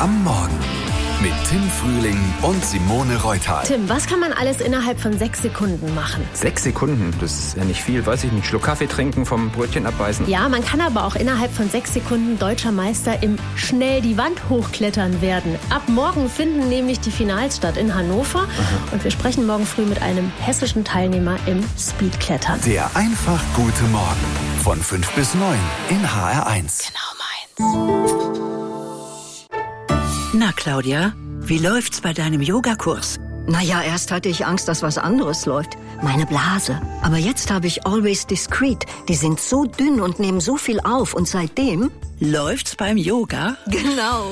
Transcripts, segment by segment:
am Morgen mit Tim Frühling und Simone Reutal. Tim, was kann man alles innerhalb von 6 Sekunden machen? 6 Sekunden? Das ist ja nicht viel. Weiß ich nicht, einen Schluck Kaffee trinken, vom Brötchen abbeißen. Ja, man kann aber auch innerhalb von 6 Sekunden deutscher Meister im schnell die Wand hochklettern werden. Ab morgen finden nämlich die Finals statt in Hannover. Aha. Und wir sprechen morgen früh mit einem hessischen Teilnehmer im Speedklettern. Der einfach gute Morgen von 5 bis 9 in HR1. Genau meins. Na, Claudia, wie läuft's bei deinem Yogakurs? Naja, erst hatte ich Angst, dass was anderes läuft. Meine Blase. Aber jetzt habe ich Always Discreet. Die sind so dünn und nehmen so viel auf. Und seitdem... Läuft's beim Yoga? Genau.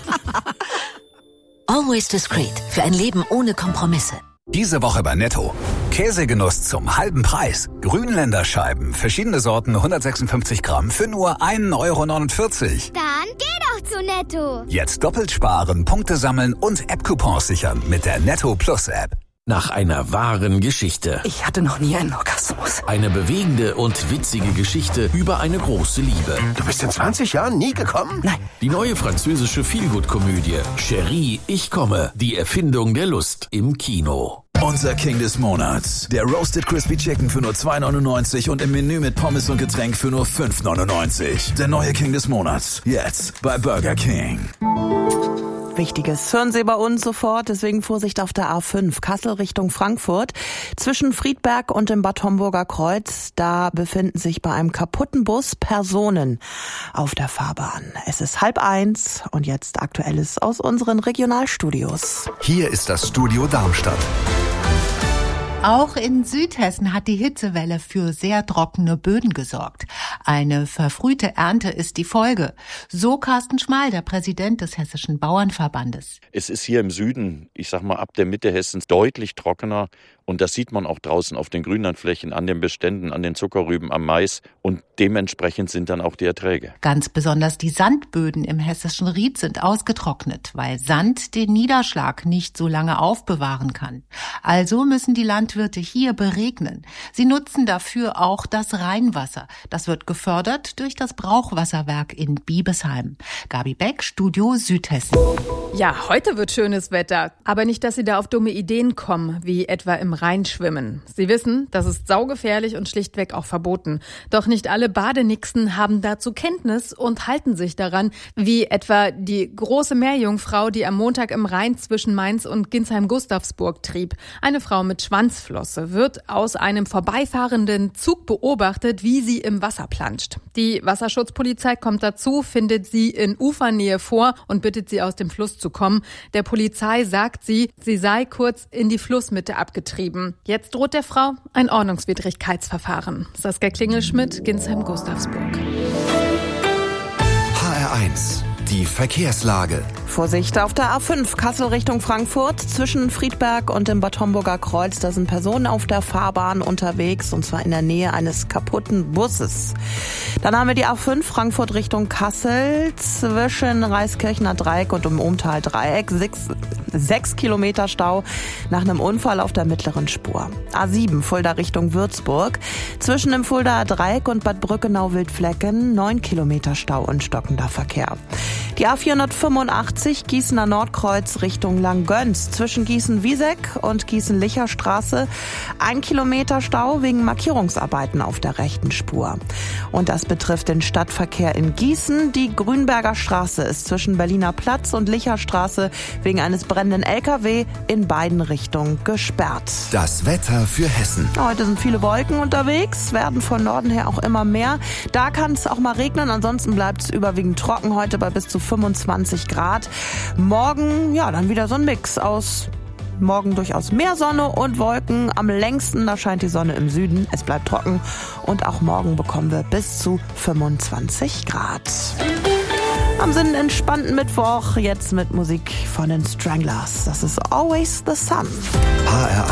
Always Discreet. Für ein Leben ohne Kompromisse. Diese Woche bei Netto. Käsegenuss zum halben Preis. Grünländer Scheiben, verschiedene Sorten, 156 Gramm für nur 1,49 €. Dann geh doch zu Netto. Jetzt doppelt sparen, Punkte sammeln und App-Coupons sichern mit der Netto Plus App. Nach einer wahren Geschichte. Ich hatte noch nie einen Orgasmus. Eine bewegende und witzige Geschichte über eine große Liebe. Du bist in 20 Jahren nie gekommen? Nein. Die neue französische Feelgood-Komödie Chérie, ich komme. Die Erfindung der Lust im Kino. Unser King des Monats. Der Roasted Crispy Chicken für nur 2,99 € und im Menü mit Pommes und Getränk für nur 5,99 €. Der neue King des Monats. Jetzt bei Burger King. Wichtiges hören Sie bei uns sofort, deswegen Vorsicht auf der A5, Kassel Richtung Frankfurt. Zwischen Friedberg und dem Bad Homburger Kreuz, da befinden sich bei einem kaputten Bus Personen auf der Fahrbahn. Es ist 12:30 und jetzt Aktuelles aus unseren Regionalstudios. Hier ist das Studio Darmstadt. Auch in Südhessen hat die Hitzewelle für sehr trockene Böden gesorgt. Eine verfrühte Ernte ist die Folge. So Carsten Schmal, der Präsident des Hessischen Bauernverbandes. Es ist hier im Süden, ich sag mal ab der Mitte Hessens, deutlich trockener. Und das sieht man auch draußen auf den Grünlandflächen, an den Beständen, an den Zuckerrüben, am Mais. Und dementsprechend sind dann auch die Erträge. Ganz besonders die Sandböden im hessischen Ried sind ausgetrocknet, weil Sand den Niederschlag nicht so lange aufbewahren kann. Also müssen die Landwirte hier beregnen. Sie nutzen dafür auch das Rheinwasser. Das wird gefördert durch das Brauchwasserwerk in Biebesheim. Gabi Beck, Studio Südhessen. Ja, heute wird schönes Wetter. Aber nicht, dass Sie da auf dumme Ideen kommen, wie etwa im Rhein schwimmen. Sie wissen, das ist saugefährlich und schlichtweg auch verboten. Doch nicht alle Badenixen haben dazu Kenntnis und halten sich daran, wie etwa die große Meerjungfrau, die am Montag im Rhein zwischen Mainz und Ginsheim-Gustavsburg trieb. Eine Frau mit Schwanzflosse wird aus einem vorbeifahrenden Zug beobachtet, wie sie im Wasser planscht. Die Wasserschutzpolizei kommt dazu, findet sie in Ufernähe vor und bittet sie, aus dem Fluss zu kommen. Der Polizei sagt sie sei kurz in die Flussmitte abgetrieben. Jetzt droht der Frau ein Ordnungswidrigkeitsverfahren. Saskia Klingelschmidt, Ginsheim-Gustavsburg. HR1, die Verkehrslage. Vorsicht auf der A5, Kassel Richtung Frankfurt. Zwischen Friedberg und dem Bad Homburger Kreuz, da sind Personen auf der Fahrbahn unterwegs, und zwar in der Nähe eines kaputten Busses. Dann haben wir die A5 Frankfurt Richtung Kassel, zwischen Reiskirchner Dreieck und dem Umtal Dreieck. 6 Kilometer Stau nach einem Unfall auf der mittleren Spur. A7 Fulda Richtung Würzburg, zwischen dem Fuldaer Dreieck und Bad Brückenau-Wildflecken 9 Kilometer Stau und stockender Verkehr. Die A485 Gießener Nordkreuz Richtung Langgöns, zwischen Gießen-Wieseck und Gießen-Licher-Straße 1 Kilometer Stau wegen Markierungsarbeiten auf der rechten Spur. Und das betrifft den Stadtverkehr in Gießen. Die Grünberger Straße ist zwischen Berliner Platz und Licherstraße wegen eines brennenden LKW in beiden Richtungen gesperrt. Das Wetter für Hessen. Heute sind viele Wolken unterwegs, werden von Norden her auch immer mehr. Da kann es auch mal regnen, ansonsten bleibt es überwiegend trocken heute bei bis zu 25 Grad. Morgen, ja, dann wieder so ein Mix aus morgen durchaus mehr Sonne und Wolken. Am längsten, da scheint die Sonne im Süden. Es bleibt trocken und auch morgen bekommen wir bis zu 25 Grad. Haben Sie einen entspannten Mittwoch, jetzt mit Musik von den Stranglers. Das ist Always the Sun. HR1.